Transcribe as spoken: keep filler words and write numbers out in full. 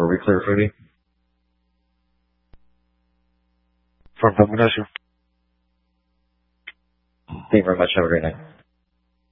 Were we clear, Fruity? From Pagmunasyo. Thank you very much. Have a great night.